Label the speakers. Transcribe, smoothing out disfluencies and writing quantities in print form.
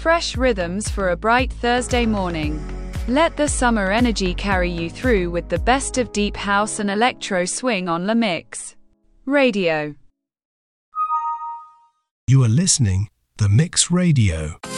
Speaker 1: Fresh rhythms for a bright Thursday morning. Let the summer energy carry you through with the best of deep house and electro swing on La Mix Radio.
Speaker 2: You are listening The Mix Radio.